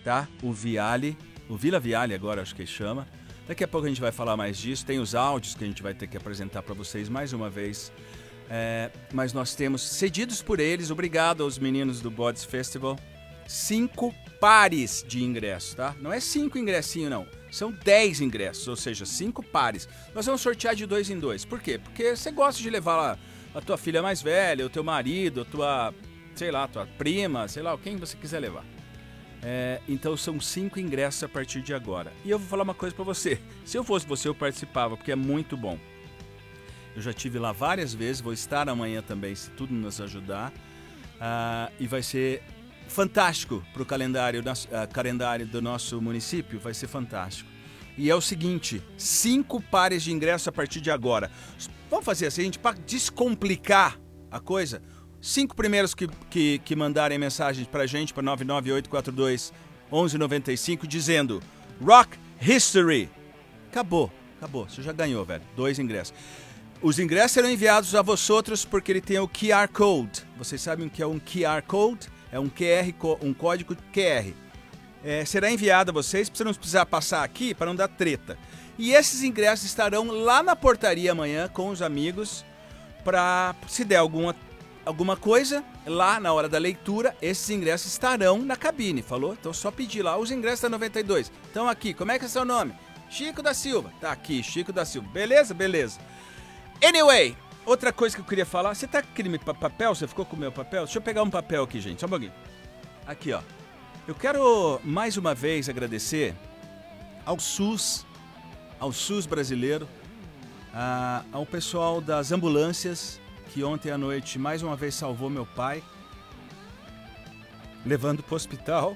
tá? O Vila Viale agora acho que chama. Daqui a pouco a gente vai falar mais disso. Tem os áudios que a gente vai ter que apresentar para vocês mais uma vez. Mas nós temos, cedidos por eles, obrigado aos meninos do Bods Festival, 5 pares de ingressos, tá? Não é 5 ingressinhos, não. São 10 ingressos, ou seja, 5 pares. Nós vamos sortear de 2 em 2. Por quê? Porque você gosta de levar lá a tua filha mais velha, o teu marido, a tua, sei lá, tua prima, sei lá, quem você quiser levar. Então são 5 ingressos a partir de agora. E eu vou falar uma coisa pra você. Se eu fosse você, eu participava, porque é muito bom. Eu já estive lá várias vezes, vou estar amanhã também, se tudo nos ajudar. E vai ser fantástico para o calendário do nosso município, vai ser fantástico. E é o seguinte, 5 pares de ingressos a partir de agora. Vamos fazer assim, para descomplicar a coisa? 5 primeiros que mandarem mensagens pra gente, para 99842-1195, dizendo Rock History. Acabou, você já ganhou, velho. 2 ingressos. Os ingressos serão enviados a vocês porque ele tem o QR Code. Vocês sabem o que é um QR Code? É um código QR. Será enviado a vocês, para você não precisar passar aqui, para não dar treta. E esses ingressos estarão lá na portaria amanhã com os amigos, para se der alguma coisa, lá na hora da leitura, esses ingressos estarão na cabine, falou? Então só pedir lá, os ingressos da 92 estão aqui, como é que é seu nome? Chico da Silva, tá aqui, Chico da Silva, beleza? Anyway, outra coisa que eu queria falar, você tá com aquele papel, você ficou com o meu papel? Deixa eu pegar um papel aqui, gente, só um pouquinho. Aqui, ó, eu quero mais uma vez agradecer ao SUS brasileiro, ao pessoal das ambulâncias, que ontem à noite mais uma vez salvou meu pai, levando para o hospital,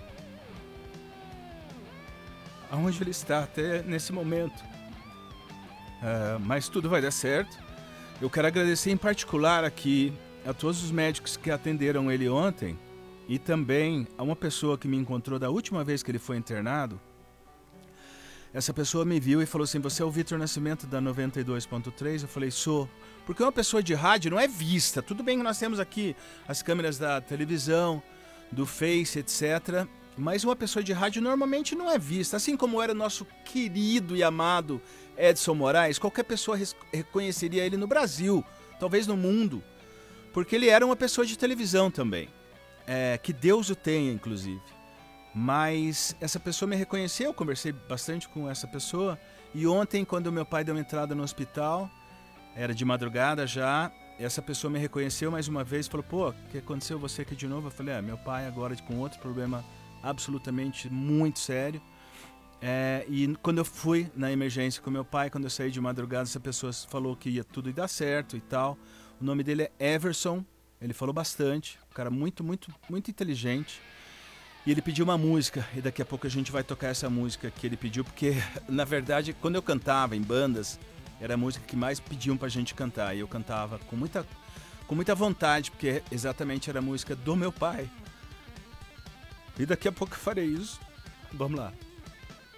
aonde ele está até nesse momento. Mas tudo vai dar certo. Eu quero agradecer em particular aqui a todos os médicos que atenderam ele ontem e também a uma pessoa que me encontrou da última vez que ele foi internado. Essa pessoa me viu e falou assim, você é o Vitor Nascimento da 92.3? Eu falei, sou. Porque uma pessoa de rádio não é vista. Tudo bem que nós temos aqui as câmeras da televisão, do Face, etc. Mas uma pessoa de rádio normalmente não é vista. Assim como era o nosso querido e amado Edson Moraes, qualquer pessoa reconheceria ele no Brasil, talvez no mundo. Porque ele era uma pessoa de televisão também. Que Deus o tenha, inclusive. Mas essa pessoa me reconheceu, eu conversei bastante com essa pessoa. E ontem, quando meu pai deu uma entrada no hospital, era de madrugada já, essa pessoa me reconheceu mais uma vez e falou, pô, o que aconteceu você aqui de novo? Eu falei, meu pai agora com outro problema absolutamente muito sério. E quando eu fui na emergência com meu pai, quando eu saí de madrugada, essa pessoa falou que ia tudo dar certo e tal. O nome dele é Everson, ele falou bastante, um cara muito, muito, muito inteligente. E ele pediu uma música, e daqui a pouco a gente vai tocar essa música que ele pediu, porque, na verdade, quando eu cantava em bandas, era a música que mais pediam pra gente cantar. E eu cantava com muita vontade, porque exatamente era a música do meu pai. E daqui a pouco eu farei isso. Vamos lá.